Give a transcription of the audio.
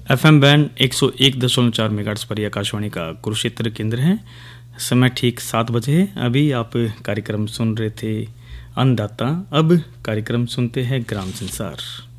FM band 101.4 megahertz पर आकाशवाणी का कुरुक्षेत्र केंद्र है। समय ठीक 7 बजे है। अभी आप कार्यक्रम सुन रहे थे अन्नदाता। अब कार्यक्रम सुनते हैं ग्राम संसार।